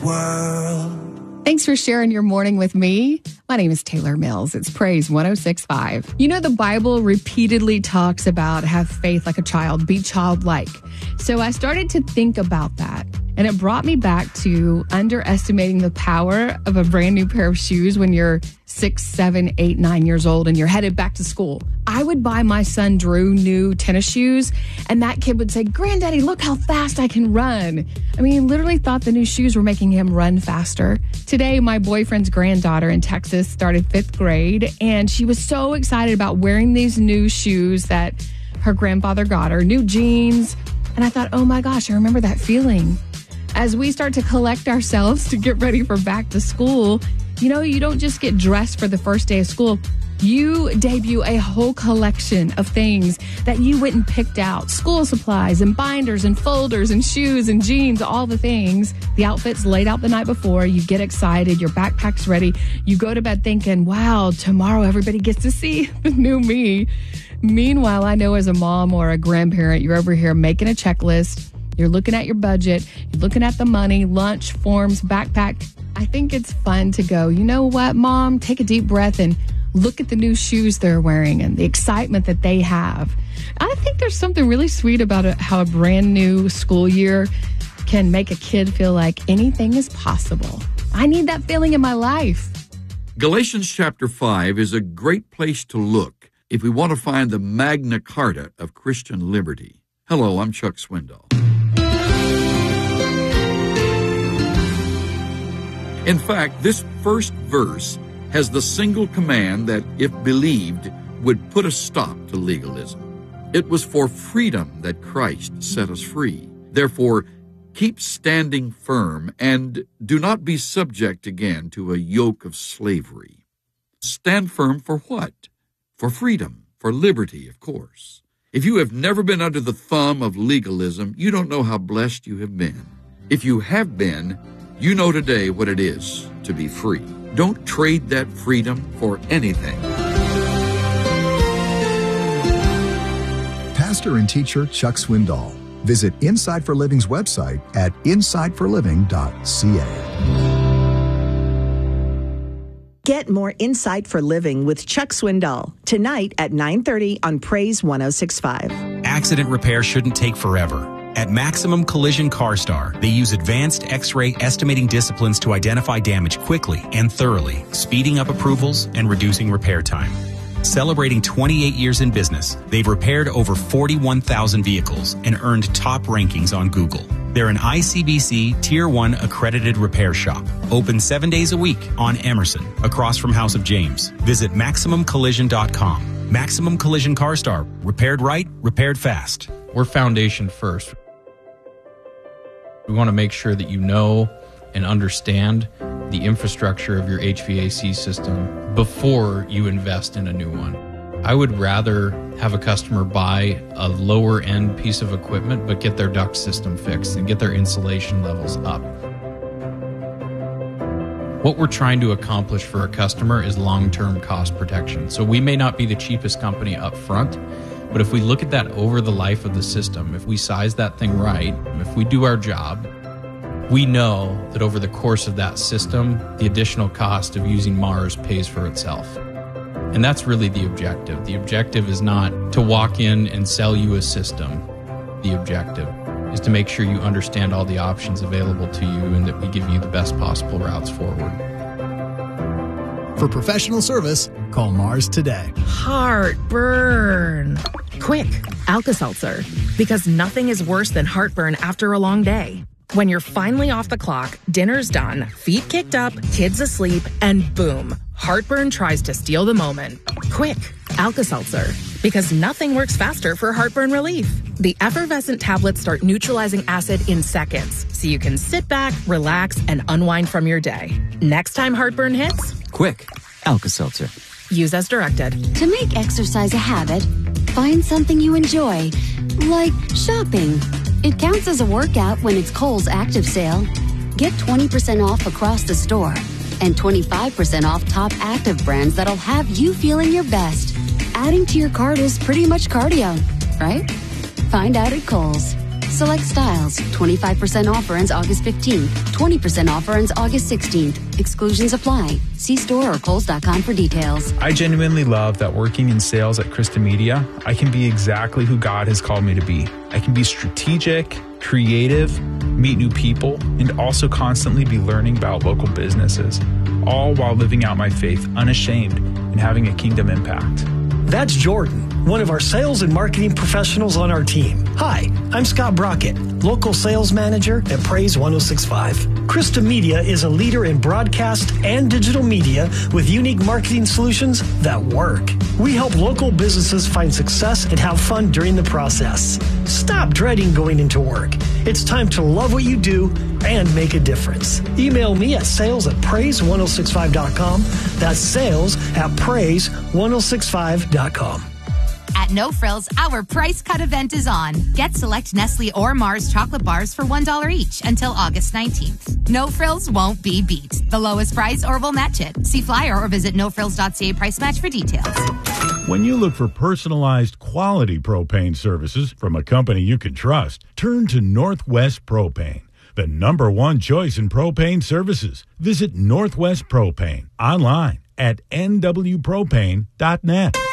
world. Thanks for sharing your morning with me. My name is Taylor Mills. It's Praise 106.5. You know, the Bible repeatedly talks about have faith like a child, be childlike. So I started to think about that. And it brought me back to underestimating the power of a brand new pair of shoes when you're 6, 7, 8, 9 years old and you're headed back to school. I would buy my son Drew new tennis shoes, and that kid would say, "Granddaddy, look how fast I can run." I mean, he literally thought the new shoes were making him run faster. Today, my boyfriend's granddaughter in Texas started 5th grade, and she was so excited about wearing these new shoes that her grandfather got her, new jeans. And I thought, oh my gosh, I remember that feeling. As we start to collect ourselves to get ready for back to school, you know, you don't just get dressed for the first day of school. You debut a whole collection of things that you went and picked out. School supplies and binders and folders and shoes and jeans, all the things. The outfit's laid out the night before. You get excited. Your backpack's ready. You go to bed thinking, wow, tomorrow everybody gets to see the new me. Meanwhile, I know as a mom or a grandparent, you're over here making a checklist. You're looking at your budget, you're looking at the money, lunch, forms, backpack. I think it's fun to go, you know what, Mom, take a deep breath and look at the new shoes they're wearing and the excitement that they have. I think there's something really sweet about how a brand new school year can make a kid feel like anything is possible. I need that feeling in my life. Galatians chapter 5 is a great place to look if we want to find the Magna Carta of Christian liberty. Hello, I'm Chuck Swindoll. In fact, this first verse has the single command that, if believed, would put a stop to legalism. It was for freedom that Christ set us free. Therefore, keep standing firm and do not be subject again to a yoke of slavery. Stand firm for what? For freedom, for liberty, of course. If you have never been under the thumb of legalism, you don't know how blessed you have been. If you have been, you know today what it is to be free. Don't trade that freedom for anything. Pastor and teacher Chuck Swindoll. Visit Inside for Living's website at insideforliving.ca. Get more Insight for Living with Chuck Swindoll tonight at 9:30 on Praise 106.5. Accident repair shouldn't take forever. At Maximum Collision CarStar, they use advanced X-ray estimating disciplines to identify damage quickly and thoroughly, speeding up approvals and reducing repair time. Celebrating 28 years in business, they've repaired over 41,000 vehicles and earned top rankings on Google. They're an ICBC Tier 1 accredited repair shop, open 7 days a week on Emerson, across from House of James. Visit MaximumCollision.com. Maximum Collision CarStar. Repaired right, repaired fast. We're foundation first. We want to make sure that you know and understand the infrastructure of your HVAC system before you invest in a new one. I would rather have a customer buy a lower end piece of equipment but get their duct system fixed and get their insulation levels up. What we're trying to accomplish for a customer is long-term cost protection. So we may not be the cheapest company up front, but if we look at that over the life of the system, if we size that thing right, if we do our job, we know that over the course of that system, the additional cost of using Mars pays for itself. And that's really the objective. The objective is not to walk in and sell you a system. The objective is to make sure you understand all the options available to you and that we give you the best possible routes forward. For professional service, call Mars today. Heartburn. Quick, Alka-Seltzer. Because nothing is worse than heartburn after a long day. When you're finally off the clock, dinner's done, feet kicked up, kids asleep, and boom, heartburn tries to steal the moment. Quick, Alka-Seltzer. Because nothing works faster for heartburn relief. The effervescent tablets start neutralizing acid in seconds, so you can sit back, relax, and unwind from your day. Next time heartburn hits, quick, Alka-Seltzer. Use as directed. To make exercise a habit, find something you enjoy, like shopping. It counts as a workout when it's Kohl's Active Sale. Get 20% off across the store and 25% off top active brands that'll have you feeling your best. Adding to your cart is pretty much cardio, right? Find out at Kohl's. Select styles, 25% offer ends August 15th, 20% offer ends August 16th. Exclusions apply. See store or Kohl's.com for details. I genuinely love that working in sales at Krista Media, I can be exactly who God has called me to be. I can be strategic, creative, meet new people, and also constantly be learning about local businesses, all while living out my faith unashamed and having a kingdom impact. That's Jordan, one of our sales and marketing professionals on our team. Hi, I'm Scott Brockett, local sales manager at Praise 106.5. Krista Media is a leader in broadcast and digital media with unique marketing solutions that work. We help local businesses find success and have fun during the process. Stop dreading going into work. It's time to love what you do and make a difference. Email me at sales@praise1065.com. That's sales@praise1065.com. At No Frills, our price cut event is on. Get select Nestle or Mars chocolate bars for $1 each until August 19th. No Frills won't be beat. The lowest price or we'll match it. See flyer or visit nofrills.ca price match for details. When you look for personalized quality propane services from a company you can trust, turn to Northwest Propane, the #1 choice in propane services. Visit Northwest Propane online at nwpropane.net.